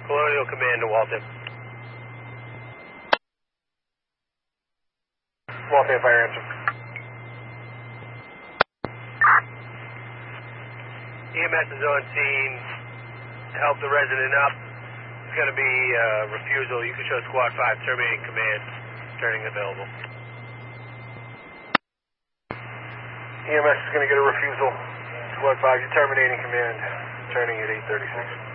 Colonial Command to Waltham. Waltham Fire answer. EMS is on scene. Help the resident up. It's going to be refusal. You can show Squad 5 terminating command. Turning available. EMS is going to get a refusal. Squad 5, you're terminating command. Turning at 8:36.